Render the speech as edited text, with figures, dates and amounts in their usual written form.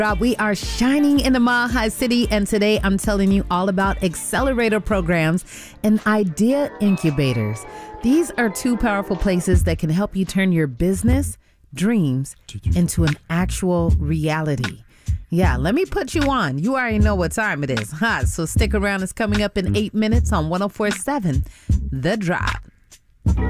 We are shining in the Mile High City, and today I'm telling you all about accelerator programs and idea incubators. These are two powerful places that can help you turn your business dreams into an actual reality. Yeah, let me put you on. You already know what time it is, huh? So stick around. It's coming up in 8 minutes on 104.7 The Drop.